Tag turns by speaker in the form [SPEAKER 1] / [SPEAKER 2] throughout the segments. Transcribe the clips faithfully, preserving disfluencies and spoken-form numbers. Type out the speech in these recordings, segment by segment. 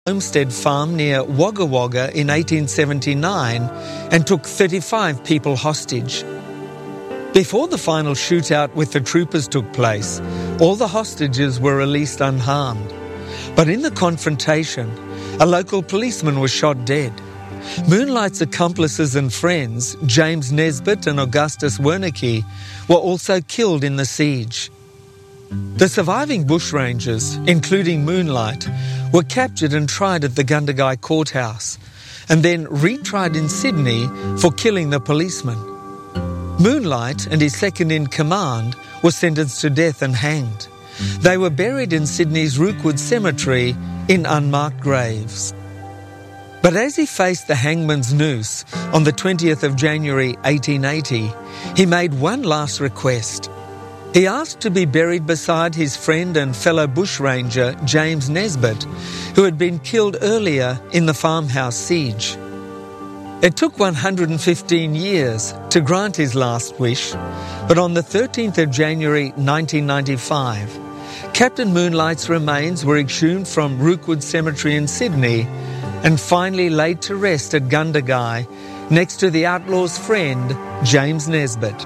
[SPEAKER 1] homestead farm near Wagga Wagga in eighteen seventy-nine and took thirty-five people hostage. Before the final shootout with the troopers took place, all the hostages were released unharmed. But in the confrontation, a local policeman was shot dead. Moonlight's accomplices and friends, James Nesbitt and Augustus Wernicke, were also killed in the siege. The surviving bushrangers, including Moonlight, were captured and tried at the Gundagai courthouse, and then retried in Sydney for killing the policeman. Moonlight and his second-in-command were sentenced to death and hanged. They were buried in Sydney's Rookwood Cemetery in unmarked graves. But as he faced the hangman's noose on the twentieth of January eighteen eighty, he made one last request. He asked to be buried beside his friend and fellow bushranger James Nesbitt, who had been killed earlier in the farmhouse siege. It took one hundred fifteen years to grant his last wish, but on the thirteenth of January nineteen ninety-five, Captain Moonlight's remains were exhumed from Rookwood Cemetery in Sydney and finally laid to rest at Gundagai next to the outlaw's friend James Nesbitt.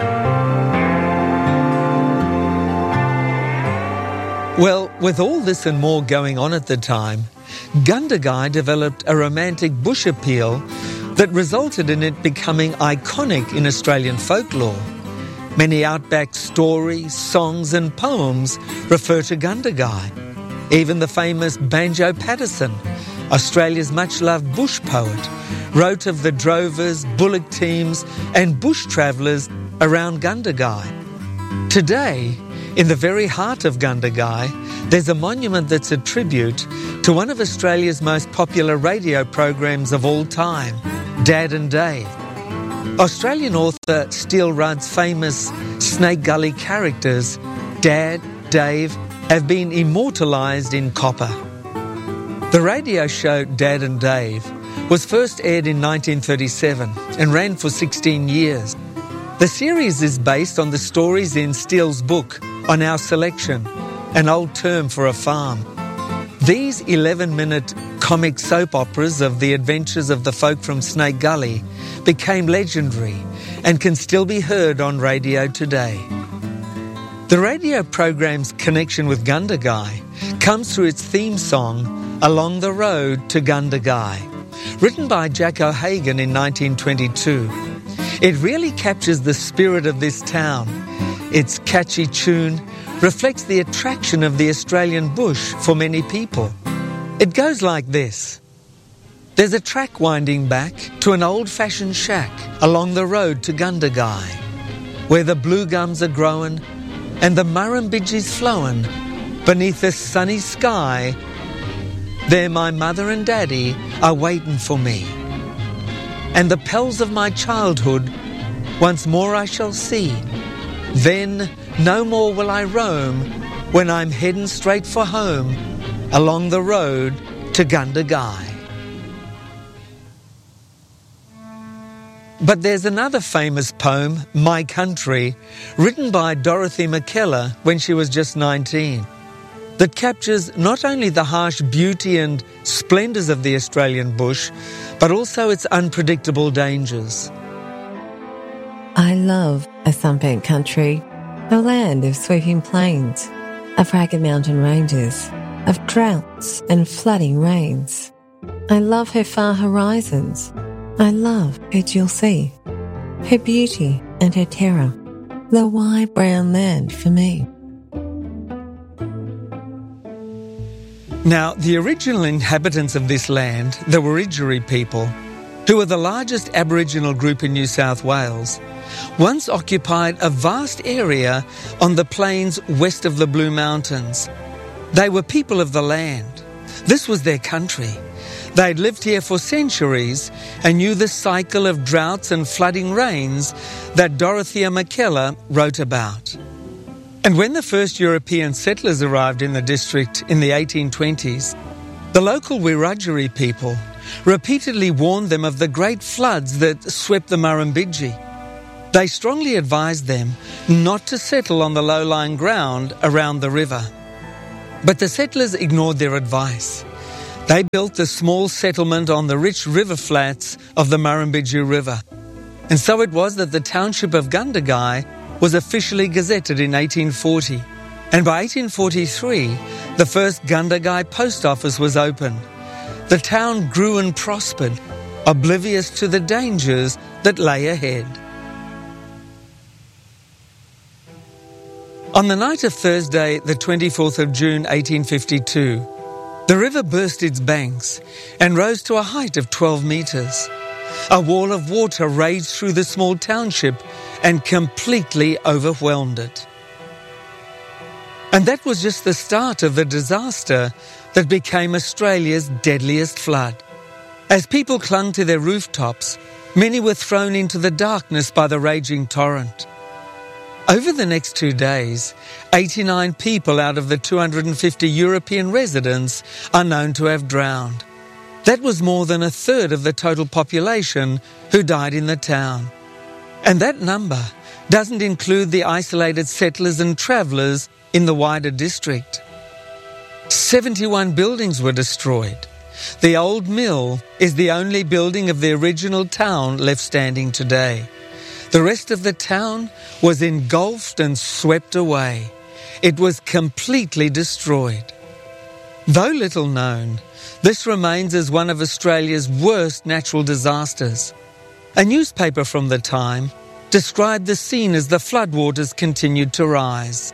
[SPEAKER 1] Well, with all this and more going on at the time, Gundagai developed a romantic bush appeal that resulted in it becoming iconic in Australian folklore. Many outback stories, songs and poems refer to Gundagai. Even the famous Banjo Paterson, Australia's much-loved bush poet, wrote of the drovers, bullock teams and bush travellers around Gundagai. Today, in the very heart of Gundagai, there's a monument that's a tribute to one of Australia's most popular radio programs of all time, Dad and Dave. Australian author Steele Rudd's famous Snake Gully characters, Dad, Dave, have been immortalised in copper. The radio show Dad and Dave was first aired in nineteen thirty-seven and ran for sixteen years. The series is based on the stories in Steele's book, On Our Selection, an old term for a farm. These eleven-minute comic soap operas of the adventures of the folk from Snake Gully became legendary and can still be heard on radio today. The radio program's connection with Gundagai comes through its theme song, Along the Road to Gundagai, written by Jack O'Hagan in nineteen twenty-two. It really captures the spirit of this town. Its catchy tune reflects the attraction of the Australian bush for many people. It goes like this. There's a track winding back to an old-fashioned shack along the road to Gundagai, where the blue gums are growing and the Murrumbidgee's flowing beneath a sunny sky. There my mother and daddy are waiting for me, and the pels of my childhood once more I shall see. Then no more will I roam when I'm heading straight for home along the road to Gundagai. But there's another famous poem, My Country, written by Dorothy McKellar when she was just nineteen, that captures not only the harsh beauty and splendours of the Australian bush, but also its unpredictable dangers.
[SPEAKER 2] I love a sunbent country, a land of sweeping plains, of ragged mountain ranges, of droughts and flooding rains. I love her far horizons. I love her dual sea, her beauty and her terror, the wide brown land for me.
[SPEAKER 1] Now, the original inhabitants of this land, the Wiradjuri people, who are the largest Aboriginal group in New South Wales, once occupied a vast area on the plains west of the Blue Mountains. They were people of the land. This was their country. They'd lived here for centuries and knew the cycle of droughts and flooding rains that Dorothea McKellar wrote about. And when the first European settlers arrived in the district in the eighteen twenties, the local Wiradjuri people repeatedly warned them of the great floods that swept the Murrumbidgee. They strongly advised them not to settle on the low-lying ground around the river. But the settlers ignored their advice. They built the small settlement on the rich river flats of the Murrumbidgee River. And so it was that the township of Gundagai was officially gazetted in eighteen forty. And by eighteen forty-three, the first Gundagai post office was opened. The town grew and prospered, oblivious to the dangers that lay ahead. On the night of Thursday, the twenty-fourth of June, eighteen fifty-two, the river burst its banks and rose to a height of twelve metres. A wall of water raged through the small township and completely overwhelmed it. And that was just the start of the disaster that became Australia's deadliest flood. As people clung to their rooftops, many were thrown into the darkness by the raging torrent. Over the next two days, eighty-nine people out of the two hundred fifty European residents are known to have drowned. That was more than a third of the total population who died in the town. And that number doesn't include the isolated settlers and travellers in the wider district. seventy-one buildings were destroyed. The old mill is the only building of the original town left standing today. The rest of the town was engulfed and swept away. It was completely destroyed. Though little known, this remains as one of Australia's worst natural disasters. A newspaper from the time described the scene as the floodwaters continued to rise.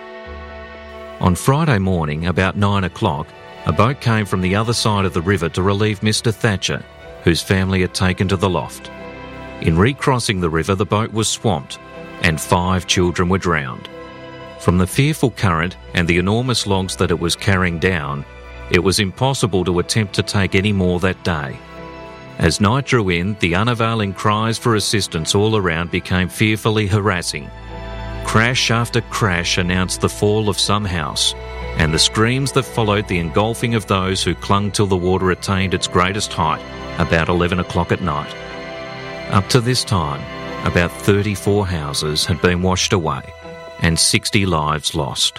[SPEAKER 3] On Friday morning, about nine o'clock, a boat came from the other side of the river to relieve Mister Thatcher, whose family had taken to the loft. In recrossing the river, the boat was swamped, and five children were drowned. From the fearful current and the enormous logs that it was carrying down, it was impossible to attempt to take any more that day. As night drew in, the unavailing cries for assistance all around became fearfully harassing. Crash after crash announced the fall of some house, and the screams that followed the engulfing of those who clung till the water attained its greatest height, about eleven o'clock at night. Up to this time, about thirty-four houses had been washed away and sixty lives lost.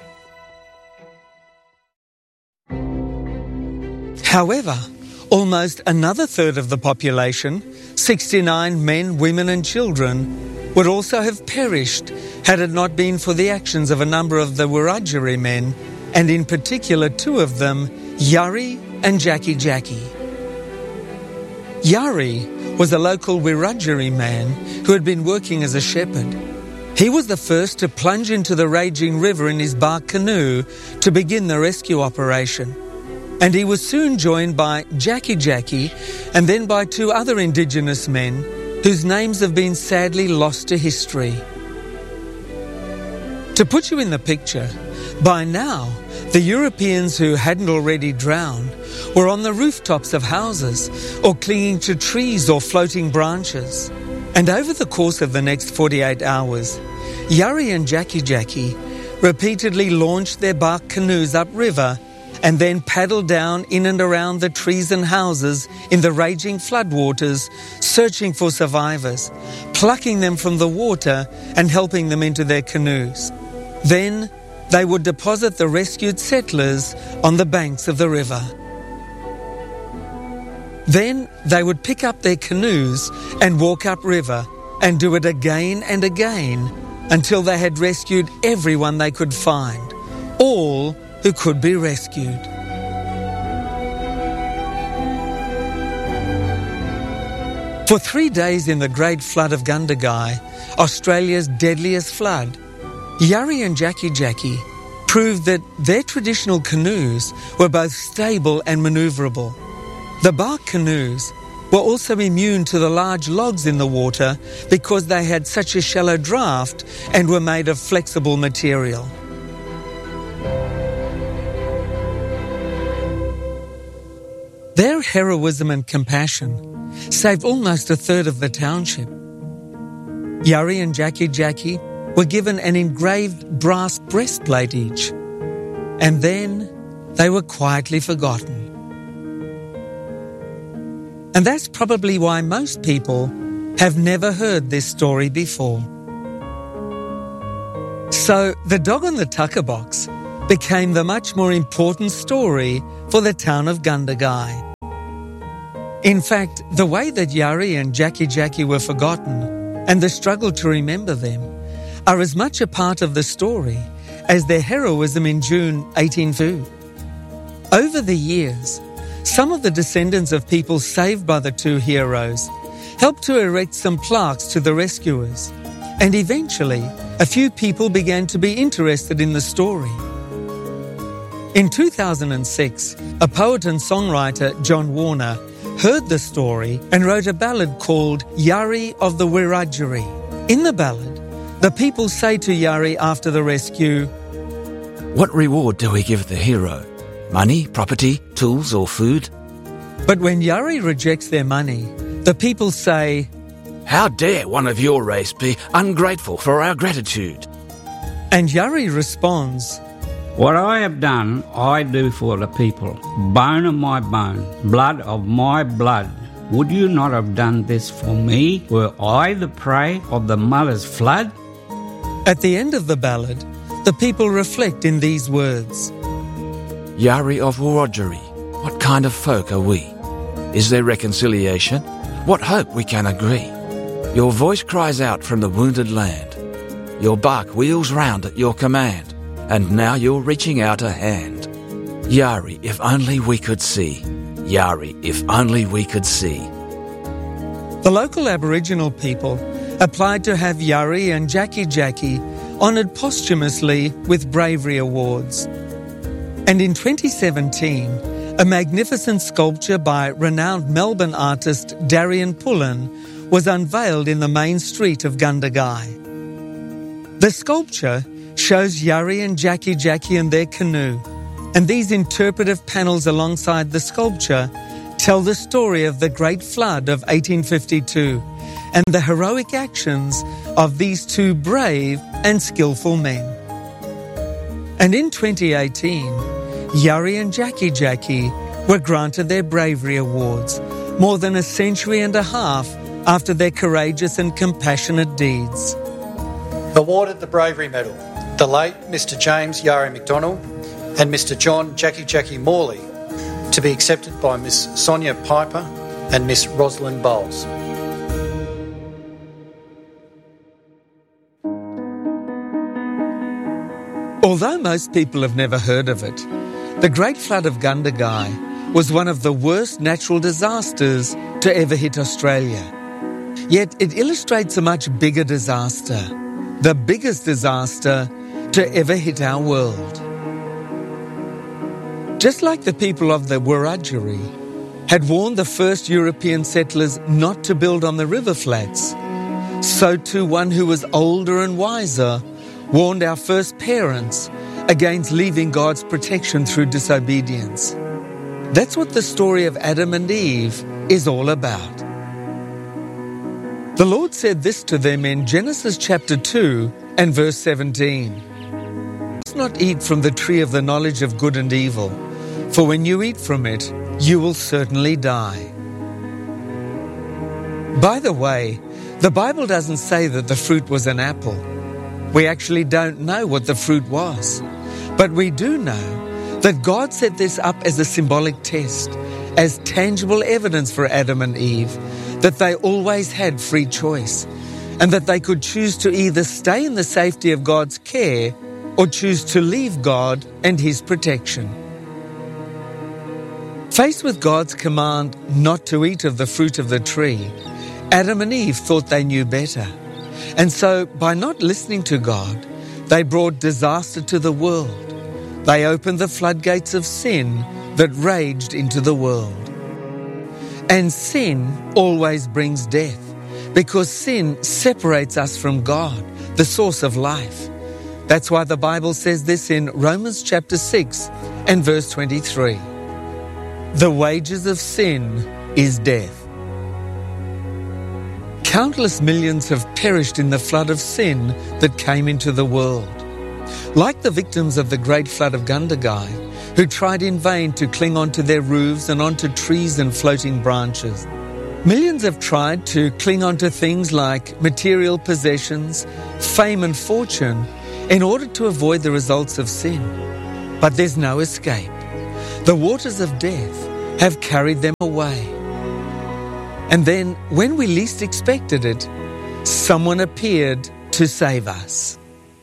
[SPEAKER 1] However, almost another third of the population, sixty-nine men, women and children, would also have perished had it not been for the actions of a number of the Wiradjuri men, and in particular two of them, Yari and Jackie Jackie. Yari was a local Wiradjuri man who had been working as a shepherd. He was the first to plunge into the raging river in his bark canoe to begin the rescue operation. And he was soon joined by Jackie Jackie and then by two other Indigenous men whose names have been sadly lost to history. To put you in the picture, by now, the Europeans who hadn't already drowned were on the rooftops of houses or clinging to trees or floating branches. And over the course of the next forty-eight hours, Yari and Jackie Jackie repeatedly launched their bark canoes upriver and then paddled down in and around the trees and houses in the raging floodwaters, searching for survivors, plucking them from the water and helping them into their canoes. Then they would deposit the rescued settlers on the banks of the river. Then they would pick up their canoes and walk upriver and do it again and again until they had rescued everyone they could find, all who could be rescued. For three days in the Great Flood of Gundagai, Australia's deadliest flood, Yari and Jackie Jackie proved that their traditional canoes were both stable and manoeuvrable. The bark canoes were also immune to the large logs in the water because they had such a shallow draft and were made of flexible material. Their heroism and compassion saved almost a third of the township. Yari and Jackie Jackie were given an engraved brass breastplate each, and then they were quietly forgotten. And that's probably why most people have never heard this story before. So, the dog on the tucker box became the much more important story for the town of Gundagai. In fact, the way that Yari and Jackie Jackie were forgotten and the struggle to remember them are as much a part of the story as their heroism in June eighteen oh two. Over the years, some of the descendants of people saved by the two heroes helped to erect some plaques to the rescuers, and eventually a few people began to be interested in the story. In two thousand six, a poet and songwriter, John Warner, heard the story and wrote a ballad called Yari of the Wiradjuri. In the ballad, the people say to Yari after the rescue,
[SPEAKER 4] "What reward do we give the hero? Money, property, tools or food?"
[SPEAKER 1] But when Yari rejects their money, the people say,
[SPEAKER 4] "How dare one of your race be ungrateful for our gratitude?"
[SPEAKER 1] And Yari responds,
[SPEAKER 5] "What I have done, I do for the people. Bone of my bone, blood of my blood. Would you not have done this for me? Were I the prey of the mother's flood?"
[SPEAKER 1] At the end of the ballad, the people reflect in these words,
[SPEAKER 4] "Yari of Wiradjuri, what kind of folk are we? Is there reconciliation? What hope we can agree? Your voice cries out from the wounded land. Your bark wheels round at your command, and now you're reaching out a hand. Yari, if only we could see. Yari, if only we could see."
[SPEAKER 1] The local Aboriginal people applied to have Yari and Jackie Jackie honoured posthumously with bravery awards. And in twenty seventeen, a magnificent sculpture by renowned Melbourne artist Darian Pullen was unveiled in the main street of Gundagai. The sculpture shows Yari and Jackie Jackie in their canoe, and these interpretive panels alongside the sculpture tell the story of the Great Flood of eighteen fifty-two and the heroic actions of these two brave and skillful men. And in twenty eighteen, Yari and Jackie Jackie were granted their bravery awards more than a century and a half after their courageous and compassionate deeds.
[SPEAKER 6] Awarded the Bravery Medal, the late Mister James Yari McDonnell and Mister John Jackie Jackie Morley, to be accepted by Miss Sonia Piper and Miss Rosalind Bowles.
[SPEAKER 1] Although most people have never heard of it, the Great Flood of Gundagai was one of the worst natural disasters to ever hit Australia. Yet it illustrates a much bigger disaster, the biggest disaster to ever hit our world. Just like the people of the Wiradjuri had warned the first European settlers not to build on the river flats, so too one who was older and wiser warned our first parents against leaving God's protection through disobedience. That's what the story of Adam and Eve is all about. The Lord said this to them in Genesis chapter two and verse seventeen. "Do not eat from the tree of the knowledge of good and evil, for when you eat from it, you will certainly die." By the way, the Bible doesn't say that the fruit was an apple. We actually don't know what the fruit was. But we do know that God set this up as a symbolic test, as tangible evidence for Adam and Eve that they always had free choice, and that they could choose to either stay in the safety of God's care or choose to leave God and His protection. Faced with God's command not to eat of the fruit of the tree, Adam and Eve thought they knew better. And so, by not listening to God, they brought disaster to the world. They opened the floodgates of sin that raged into the world. And sin always brings death, because sin separates us from God, the source of life. That's why the Bible says this in Romans chapter six and verse twenty-three. The wages of sin is death. Countless millions have perished in the flood of sin that came into the world. Like the victims of the Great Flood of Gundagai, who tried in vain to cling onto their roofs and onto trees and floating branches. Millions have tried to cling onto things like material possessions, fame and fortune in order to avoid the results of sin. but there's no escape. The waters of death have carried them away. And then, when we least expected it, someone appeared to save us.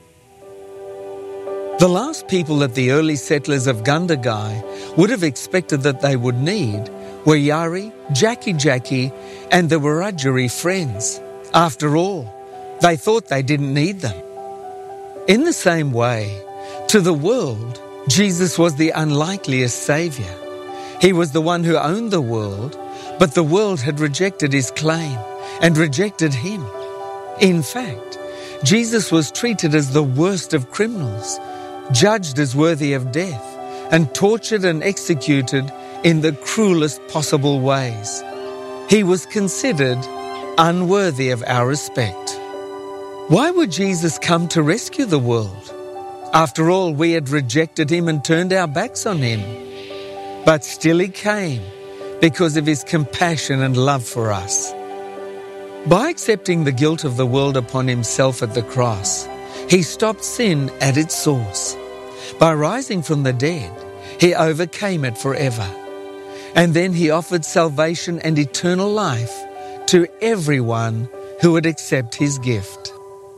[SPEAKER 1] The last people that the early settlers of Gundagai would have expected that they would need were Yari, Jackie Jackie, and the Wiradjuri friends. After all, they thought they didn't need them. In the same way, to the world, Jesus was the unlikeliest saviour. He was the one who owned the world, but the world had rejected his claim and rejected him. In fact, Jesus was treated as the worst of criminals, judged as worthy of death, and tortured and executed in the cruelest possible ways. He was considered unworthy of our respect. Why would Jesus come to rescue the world? After all, we had rejected him and turned our backs on him. But still he came because of his compassion and love for us. By accepting the guilt of the world upon himself at the cross, he stopped sin at its source. By rising from the dead, he overcame it forever. And then he offered salvation and eternal life to everyone who would accept his gift.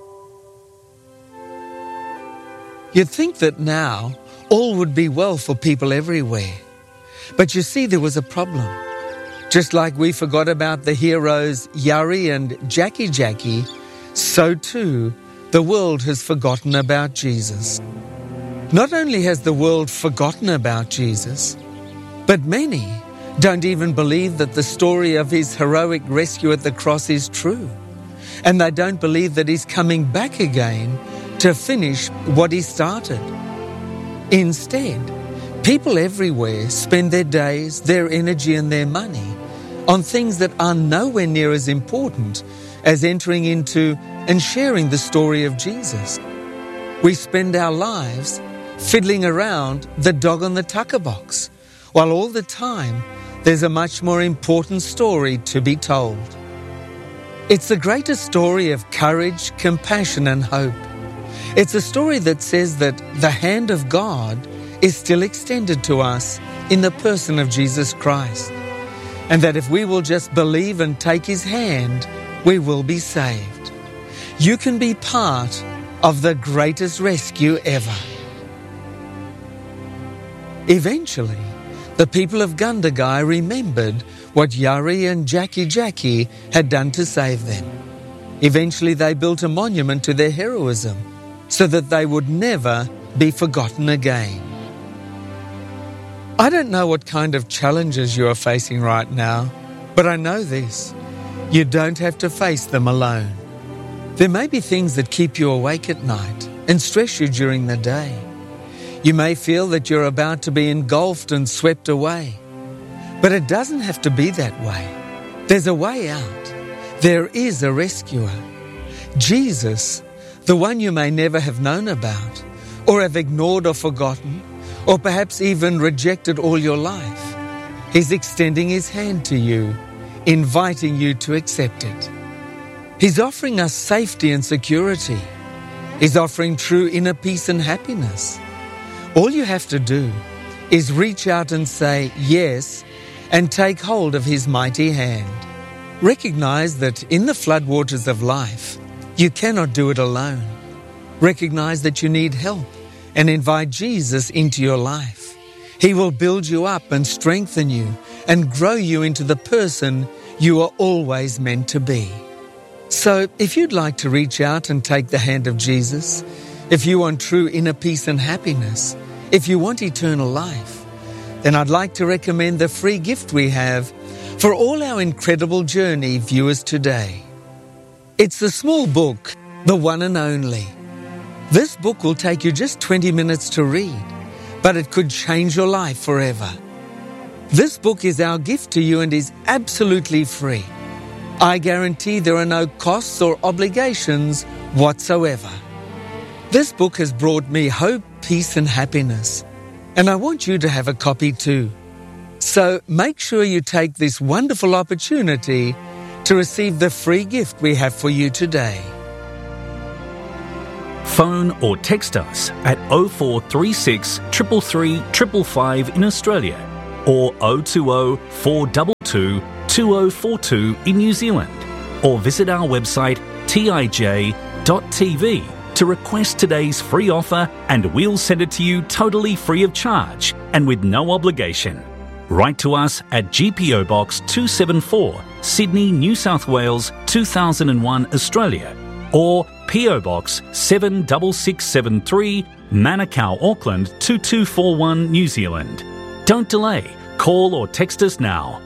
[SPEAKER 1] You'd think that now all would be well for people everywhere. But you see, there was a problem. Just like we forgot about the heroes Yari and Jackie Jackie, so too the world has forgotten about Jesus. Not only has the world forgotten about Jesus, but many don't even believe that the story of his heroic rescue at the cross is true. And they don't believe that he's coming back again to finish what he started. Instead, people everywhere spend their days, their energy and their money on things that are nowhere near as important as entering into and sharing the story of Jesus. We spend our lives fiddling around the dog on the tucker box, while all the time there's a much more important story to be told. It's the greatest story of courage, compassion and hope. It's a story that says that the hand of God is still extended to us in the person of Jesus Christ, and that if we will just believe and take his hand, we will be saved. You can be part of the greatest rescue ever. Eventually, the people of Gundagai remembered what Yari and Jackie Jackie had done to save them. Eventually, they built a monument to their heroism so that they would never be forgotten again. I don't know what kind of challenges you are facing right now, but I know this: you don't have to face them alone. There may be things that keep you awake at night and stress you during the day. You may feel that you're about to be engulfed and swept away, but it doesn't have to be that way. There's a way out. There is a rescuer. Jesus, the one you may never have known about, or have ignored or forgotten, or perhaps even rejected all your life. He's extending his hand to you, inviting you to accept it. He's offering us safety and security. He's offering true inner peace and happiness. All you have to do is reach out and say yes and take hold of his mighty hand. Recognize that in the floodwaters of life, you cannot do it alone. Recognize that you need help and invite Jesus into your life. He will build you up and strengthen you and grow you into the person you are always meant to be. So if you'd like to reach out and take the hand of Jesus, if you want true inner peace and happiness, if you want eternal life, then I'd like to recommend the free gift we have for all our Incredible Journey viewers today. It's the small book, The One and Only. This book will take you just twenty minutes to read, but it could change your life forever. This book is our gift to you and is absolutely free. I guarantee there are no costs or obligations whatsoever. This book has brought me hope, peace and happiness, and I want you to have a copy too. So make sure you take this wonderful opportunity to receive the free gift we have for you today.
[SPEAKER 7] Phone or text us at oh four three six, three three three five five in Australia or oh two oh, four two two, two oh four two in New Zealand, or visit our website t i j dot t v to request today's free offer, and we'll send it to you totally free of charge and with no obligation. Write to us at G P O Box two seven four, Sydney, New South Wales two thousand one, Australia, or P O Box seven six six seven three, Manukau, Auckland two two four one, New Zealand. Don't delay. Call or text us now.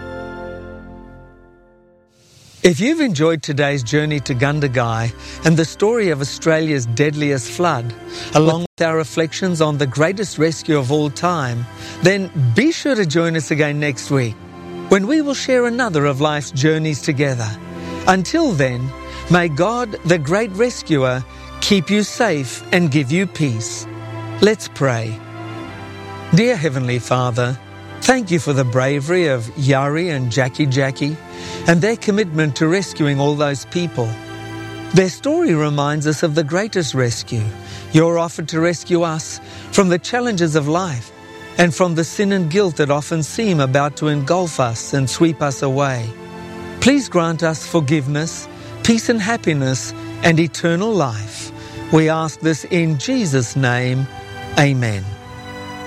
[SPEAKER 1] If you've enjoyed today's journey to Gundagai and the story of Australia's deadliest flood, along with our reflections on the greatest rescue of all time, then be sure to join us again next week, when we will share another of life's journeys together. Until then, may God, the great rescuer, keep you safe and give you peace. Let's pray. Dear Heavenly Father, thank you for the bravery of Yari and Jackie Jackie and their commitment to rescuing all those people. Their story reminds us of the greatest rescue, your offer to rescue us from the challenges of life and from the sin and guilt that often seem about to engulf us and sweep us away. Please grant us forgiveness, peace and happiness, and eternal life. We ask this in Jesus' name. Amen.